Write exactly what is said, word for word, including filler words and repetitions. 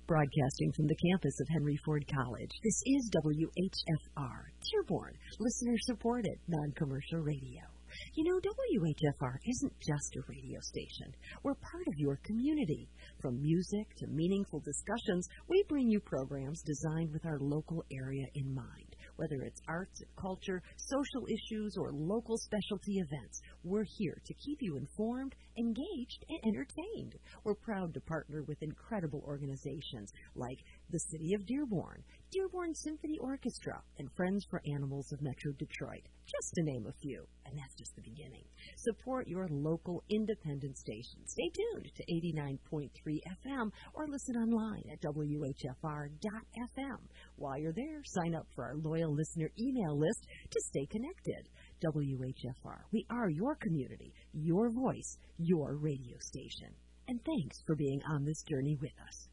Broadcasting from the campus of Henry Ford College, this is W H F R, Dearborn, listener-supported, non-commercial radio. You know, W H F R isn't just a radio station. We're part of your community. From music to meaningful discussions, we bring you programs designed with our local area in mind. Whether it's arts and culture, social issues, or local specialty events, we're here to keep you informed, engaged, and entertained. We're proud to partner with incredible organizations like the City of Dearborn, Dearborn Symphony Orchestra, and Friends for Animals of Metro Detroit, just to name a few. And that's just the beginning. Support your local independent station. Stay tuned to eighty-nine point three F M or listen online at W H F R dot F M. While you're there, sign up for our loyal listener email list to stay connected. W H F R, we are your community, your voice, your radio station. And thanks for being on this journey with us.